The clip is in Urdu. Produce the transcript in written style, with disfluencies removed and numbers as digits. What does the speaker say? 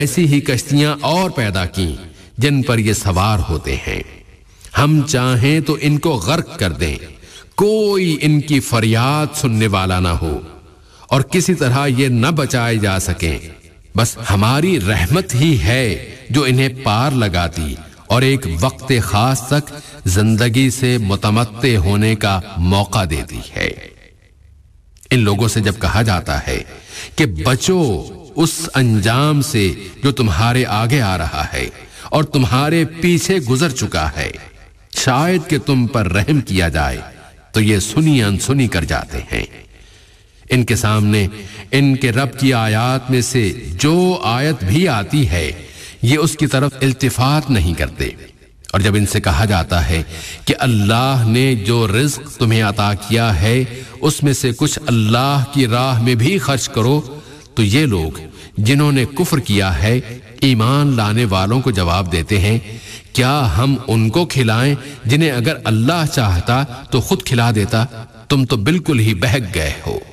ایسی ہی کشتیاں اور پیدا کی جن پر یہ سوار ہوتے ہیں. ہم چاہیں تو ان کو غرق کر دیں، کوئی ان کی فریاد سننے والا نہ ہو اور کسی طرح یہ نہ بچائے جا سکیں. بس ہماری رحمت ہی ہے جو انہیں پار لگاتی اور ایک وقت خاص تک زندگی سے متمتع ہونے کا موقع دیتی ہے. ان لوگوں سے جب کہا جاتا ہے کہ بچو اس انجام سے جو تمہارے آگے آ رہا ہے اور تمہارے پیچھے گزر چکا ہے، شاید کہ تم پر رحم کیا جائے، تو یہ سنی انسنی کر جاتے ہیں. ان کے سامنے ان کے رب کی آیات میں سے جو آیت بھی آتی ہے یہ اس کی طرف التفات نہیں کرتے. اور جب ان سے کہا جاتا ہے کہ اللہ نے جو رزق تمہیں عطا کیا ہے اس میں سے کچھ اللہ کی راہ میں بھی خرچ کرو، تو یہ لوگ جنہوں نے کفر کیا ہے ایمان لانے والوں کو جواب دیتے ہیں، کیا ہم ان کو کھلائیں جنہیں اگر اللہ چاہتا تو خود کھلا دیتا؟ تم تو بالکل ہی بہک گئے ہو.